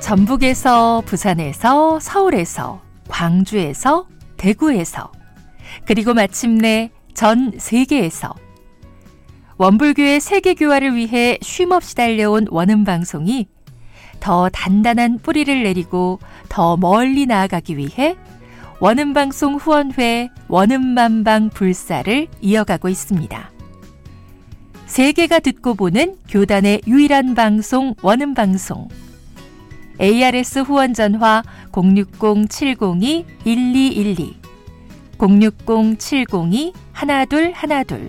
전북에서, 부산에서, 서울에서, 광주에서, 대구에서, 그리고 마침내 전 세계에서 원불교의 세계교화를 위해 쉼없이 달려온 원음방송이 더 단단한 뿌리를 내리고 더 멀리 나아가기 위해 원음방송 후원회 원음만방 불사를 이어가고 있습니다. 세계가 듣고 보는 교단의 유일한 방송 원음방송. ARS 후원 전화 060-702-1212 060-702-1212